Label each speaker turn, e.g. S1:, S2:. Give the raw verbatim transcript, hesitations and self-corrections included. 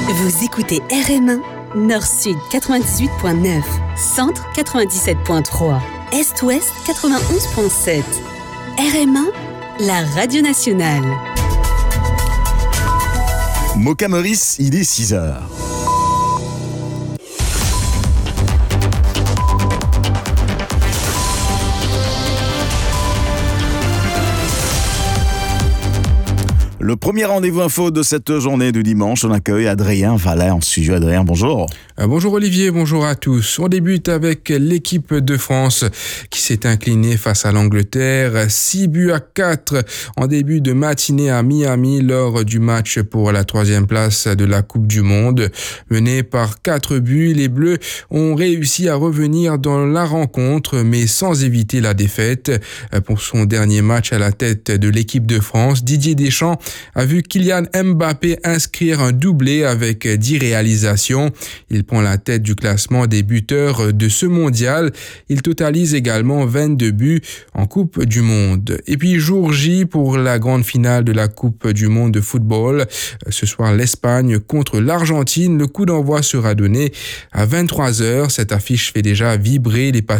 S1: Vous écoutez R M un, Nord-Sud quatre-vingt-dix-huit virgule neuf, Centre quatre-vingt-dix-sept virgule trois, Est-Ouest quatre-vingt-onze virgule sept. R M un, la radio nationale.
S2: Moka Maurice, il est six heures. Le premier rendez-vous info de cette journée de dimanche, on accueille Adrien Vallet en studio. Adrien, bonjour.
S3: Euh, bonjour Olivier, bonjour à tous. On débute avec l'équipe de France qui s'est inclinée face à l'Angleterre. six buts à quatre en début de matinée à Miami lors du match pour la troisième place de la Coupe du Monde. Menés par quatre buts, les Bleus ont réussi à revenir dans la rencontre, mais sans éviter la défaite. Pour son dernier match à la tête de l'équipe de France, Didier Deschamps a vu Kylian Mbappé inscrire un doublé avec dix réalisations. Il prend la tête du classement des buteurs de ce mondial. Il totalise également vingt-deux buts en Coupe du Monde. Et puis jour J pour la grande finale de la Coupe du Monde de football. Ce soir, l'Espagne contre l'Argentine. Le coup d'envoi sera donné à vingt-trois heures. Cette affiche fait déjà vibrer les passions